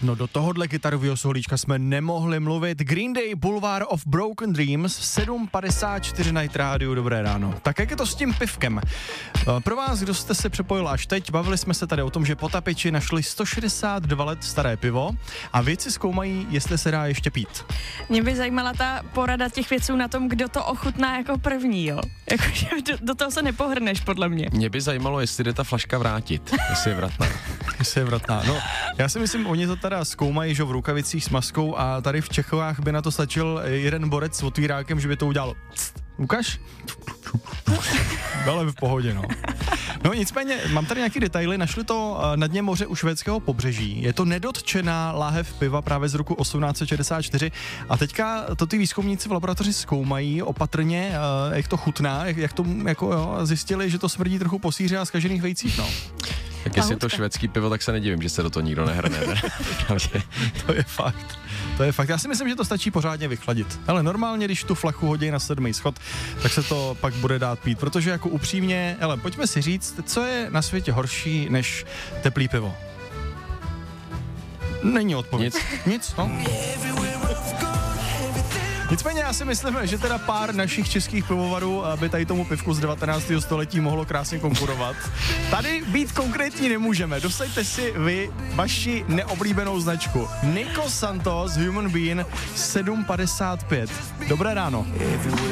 No do tohohle kytarového solíčka jsme nemohli mluvit. Green Day, Boulevard of Broken Dreams, 7:54 na Hit Radio, dobré ráno. Tak jak je to s tím pivkem? Pro vás, kdo jste se připojil až teď, bavili jsme se tady o tom, že potapiči našli 162 let staré pivo a vědci zkoumají, jestli se dá ještě pít. Mě by zajímala ta porada těch vědců na tom, kdo to ochutná jako první, jo. Jakože do toho se nepohrneš, podle mě. Mě by zajímalo, jestli jde ta flaška vrátit, jestli je vratná. Jestli je vratná. No, já si myslím, oni to teda zkoumají, že v rukavicích s maskou a tady v Čechách by na to stačil jeden borec s otvírákem, že by to udělal. Ukaž? Ale v pohodě, no. No nicméně, mám tady nějaký detaily, našli to na dně moře u švédského pobřeží. Je to nedotčená láhev piva právě z roku 1864 a teďka to ty výzkumníci v laboratoři zkoumají opatrně, jak to chutná, jak to jako jo, zjistili, že to smrdí trochu po sýře a zkažených vejcích, no. Tak jestli je to švédský pivo, tak se nedivím, že se do toho nikdo nehrne, ne? To je fakt. To je fakt. Já si myslím, že to stačí pořádně vychladit. Ale normálně, když tu flachu hodí na 7. schod, tak se to pak bude dát pít, protože jako upřímně, hele, pojďme si říct, co je na světě horší než teplý pivo. Není odpověď. Nic, no. Nicméně já si myslím, že teda pár našich českých pivovarů by tady tomu pivku z 19. století mohlo krásně konkurovat. Tady být konkrétní nemůžeme. Dosaďte si vy vaši neoblíbenou značku. Nico Santos Human Bean 7,55. Dobré ráno.